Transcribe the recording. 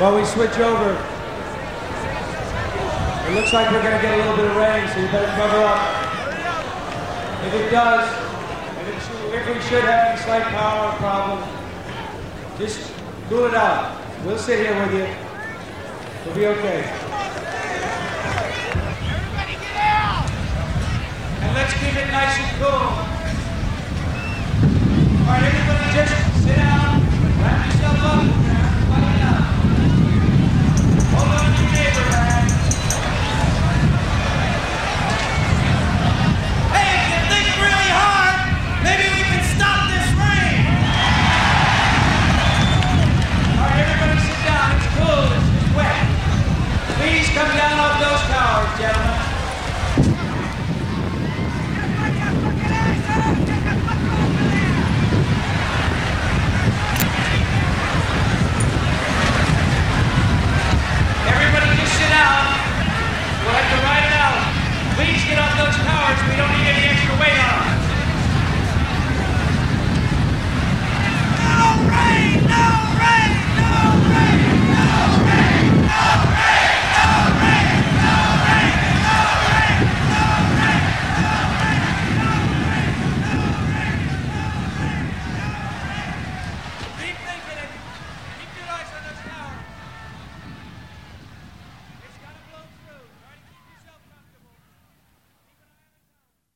While we switch over, it looks like we're going to get a little bit of rain, so you better cover up. If it does, if we should have any slight power problem, just cool it out. We'll sit here with you. We'll be okay. Everybody get out! And let's keep it nice and cool. All right, everybody just sit down, wrap yourself up, hold on to your neighbor, man.